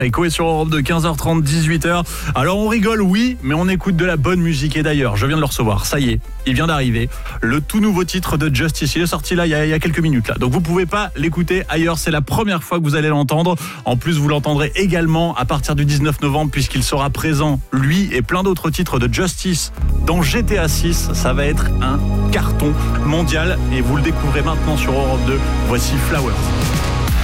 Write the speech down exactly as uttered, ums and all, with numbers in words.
Echo est sur Europe de quinze heures trente, dix-huit heures. Alors on rigole, oui, mais on écoute de la bonne musique. Et d'ailleurs, je viens de le recevoir, ça y est, il vient d'arriver. Le tout nouveau titre de Justice, il est sorti là il y a, il y a quelques minutes là. Donc vous pouvez pas l'écouter ailleurs, c'est la première fois que vous allez l'entendre. En plus, vous l'entendrez également à partir du dix-neuf novembre puisqu'il sera présent, lui et plein d'autres titres de Justice dans G T A six. Ça va être un carton mondial et vous le découvrez maintenant sur Europe deux. Voici Flowers.